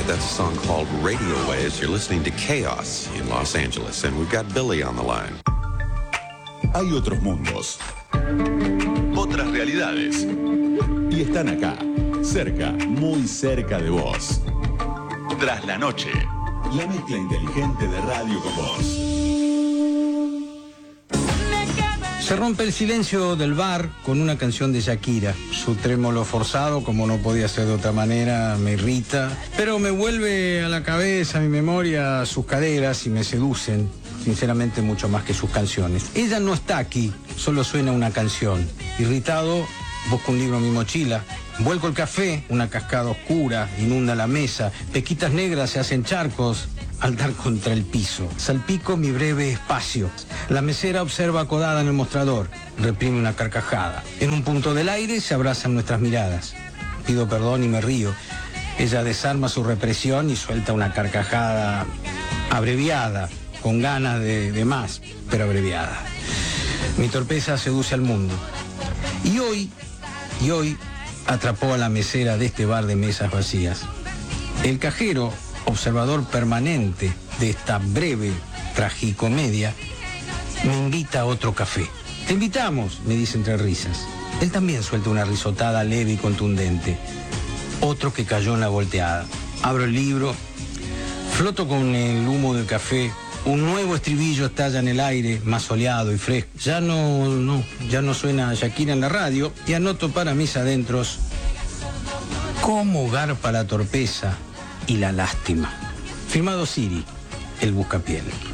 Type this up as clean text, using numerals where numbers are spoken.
That's a song called Radio Waves. You're listening to Chaos in Los Angeles, and we've got Billy on the line. Hay otros mundos, otras realidades, y están acá, cerca, muy cerca de vos. Tras la noche, la mezcla inteligente de radio con vos. Se rompe el silencio del bar con una canción de Shakira. Su trémolo forzado, como no podía ser de otra manera, me irrita, pero me vuelve a la cabeza, a mi memoria, sus caderas y me seducen, sinceramente mucho más que sus canciones. Ella no está aquí, solo suena una canción. Irritado, busco un libro en mi mochila, vuelco el café, una cascada oscura inunda la mesa, pequitas negras se hacen charcos al dar contra el piso. Salpico mi breve espacio. La mesera observa acodada en el mostrador, reprime una carcajada. En un punto del aire se abrazan nuestras miradas. Pido perdón y me río. Ella desarma su represión y suelta una carcajada abreviada, con ganas de más, pero abreviada. Mi torpeza seduce al mundo. Y hoy atrapó a la mesera de este bar de mesas vacías. El cajero, observador permanente de esta breve tragicomedia, me invita a otro café. Te invitamos, me dice entre risas. Él también suelta una risotada leve y contundente. Otro que cayó en la volteada. Abro el libro, floto con el humo del café. Un nuevo estribillo estalla en el aire, más soleado y fresco. Ya no suena Shakira en la radio y anoto para mis adentros: ¿cómo garpa la torpeza y la lástima? Firmado Siri, el buscapiel.